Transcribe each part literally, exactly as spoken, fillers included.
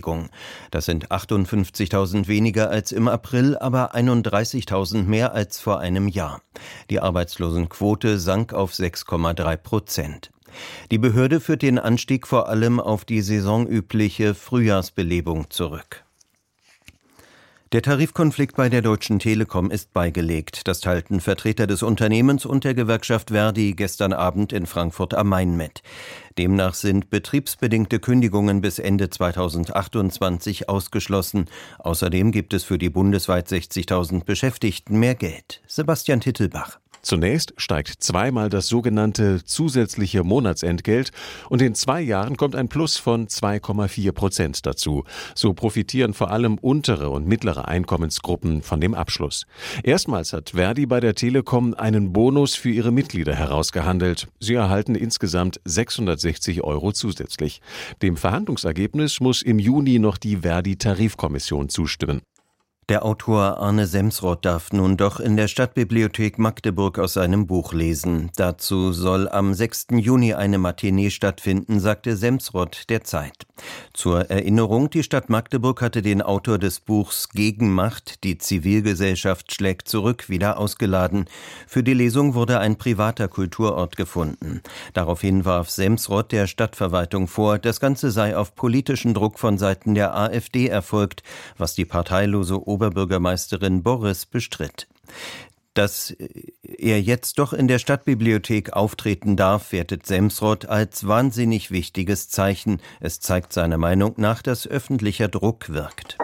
Kündigungen. Das sind achtundfünfzigtausend weniger als im April, aber einunddreißigtausend mehr als vor einem Jahr. Die Arbeitslosenquote sank auf sechs Komma drei Prozent. Die Behörde führt den Anstieg vor allem auf die saisonübliche Frühjahrsbelebung zurück. Der Tarifkonflikt bei der Deutschen Telekom ist beigelegt. Das teilten Vertreter des Unternehmens und der Gewerkschaft Verdi gestern Abend in Frankfurt am Main mit. Demnach sind betriebsbedingte Kündigungen bis Ende zweitausendachtundzwanzig ausgeschlossen. Außerdem gibt es für die bundesweit sechzigtausend Beschäftigten mehr Geld. Sebastian Tittelbach. Zunächst steigt zweimal das sogenannte zusätzliche Monatsentgelt und in zwei Jahren kommt ein Plus von zwei Komma vier Prozent dazu. So profitieren vor allem untere und mittlere Einkommensgruppen von dem Abschluss. Erstmals hat Verdi bei der Telekom einen Bonus für ihre Mitglieder herausgehandelt. Sie erhalten insgesamt sechshundertsechzig Euro zusätzlich. Dem Verhandlungsergebnis muss im Juni noch die Verdi-Tarifkommission zustimmen. Der Autor Arne Semsrott darf nun doch in der Stadtbibliothek Magdeburg aus seinem Buch lesen. Dazu soll am sechsten Juni eine Matinee stattfinden, sagte Semsrott der Zeit. Zur Erinnerung, die Stadt Magdeburg hatte den Autor des Buchs Gegenmacht, die Zivilgesellschaft schlägt zurück, wieder ausgeladen. Für die Lesung wurde ein privater Kulturort gefunden. Daraufhin warf Semsrott der Stadtverwaltung vor, das Ganze sei auf politischen Druck von Seiten der AfD erfolgt, was die parteilose Oberbürgermeisterin Borres bestritt. Dass er jetzt doch in der Stadtbibliothek auftreten darf, wertet Semsrott als wahnsinnig wichtiges Zeichen. Es zeigt seiner Meinung nach, dass öffentlicher Druck wirkt.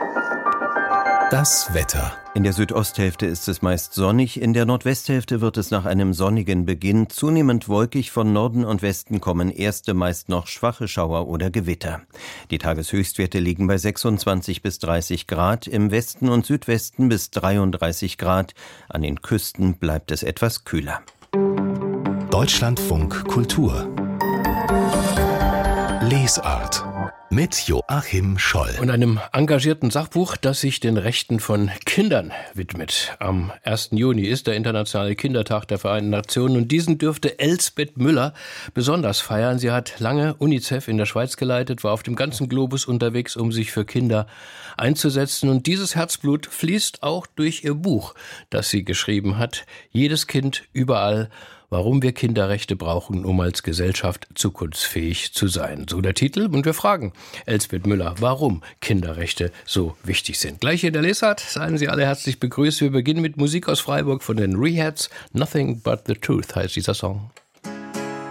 Das Wetter. In der Südosthälfte ist es meist sonnig, in der Nordwesthälfte wird es nach einem sonnigen Beginn zunehmend wolkig, von Norden und Westen kommen erste, meist noch schwache Schauer oder Gewitter. Die Tageshöchstwerte liegen bei sechsundzwanzig bis dreißig Grad, im Westen und Südwesten bis dreiunddreißig Grad, an den Küsten bleibt es etwas kühler. Deutschlandfunk Kultur Lesart mit Joachim Scholl. Und einem engagierten Sachbuch, das sich den Rechten von Kindern widmet. Am ersten Juni ist der Internationale Kindertag der Vereinten Nationen und diesen dürfte Elsbeth Müller besonders feiern. Sie hat lange UNICEF in der Schweiz geleitet, war auf dem ganzen Globus unterwegs, um sich für Kinder einzusetzen. Und dieses Herzblut fließt auch durch ihr Buch, das sie geschrieben hat. Jedes Kind, überall. Warum wir Kinderrechte brauchen, um als Gesellschaft zukunftsfähig zu sein. So der Titel. Und wir fragen Elsbeth Müller, warum Kinderrechte so wichtig sind. Gleich hier in der Lesart, seien Sie alle herzlich begrüßt. Wir beginnen mit Musik aus Freiburg von den Rehats. Nothing but the Truth heißt dieser Song.